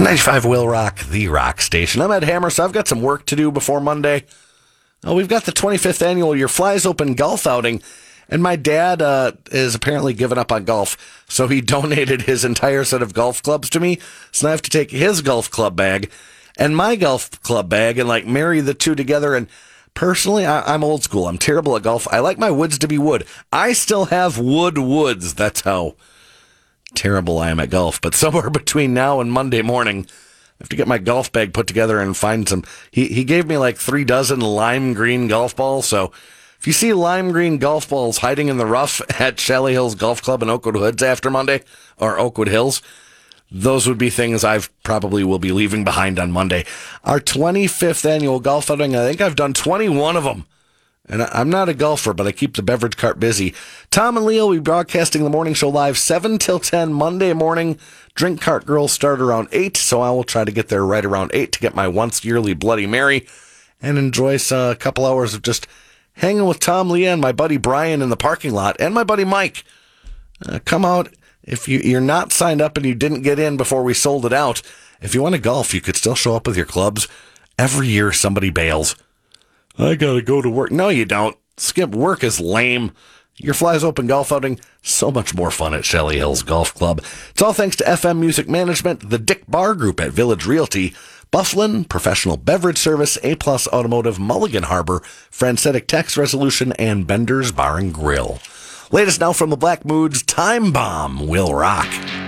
95 Will Rock, the rock station. I'm Ed Hammer, so I've got some work to do before Monday. We've got the 25th annual Your Flies Open golf outing, and my dad is apparently given up on golf, so he donated his entire set of golf clubs to me. So now I have to take his golf club bag and my golf club bag and marry the two together. And personally, I'm old school. I'm terrible at golf. I like my woods to be wood. I still have woods. That's how terrible I am at golf. But somewhere between now and Monday morning, I have to get my golf bag put together and find some. He gave me 3 dozen lime green golf balls. So if you see lime green golf balls hiding in the rough at Chalet Hills Golf Club in Oakwood Woods after Monday, or Oakwood Hills, those would be things I probably will be leaving behind on Monday. Our 25th annual golf outing, I think I've done 21 of them. And I'm not a golfer, but I keep the beverage cart busy. Tom and Leo will be broadcasting the morning show live 7 till 10 Monday morning. Drink cart girls start around 8, so I will try to get there right around 8 to get my once yearly Bloody Mary and enjoy a couple hours of just hanging with Tom, Leah, and my buddy Brian in the parking lot, and my buddy Mike. Come out. If you're not signed up and you didn't get in before we sold it out, if you want to golf, you could still show up with your clubs. Every year somebody bails. I gotta go to work. No, you don't. Skip, work is lame. Your Flies Open golf outing, so much more fun at Chalet Hills Golf Club. It's all thanks to FM Music Management, the Dick Bar Group at Village Realty, Bufflin, Professional Beverage Service, A-Plus Automotive, Mulligan Harbor, Francetic Tax Resolution, and Bender's Bar and Grill. Latest now from the Black Moods, Time Bomb will rock.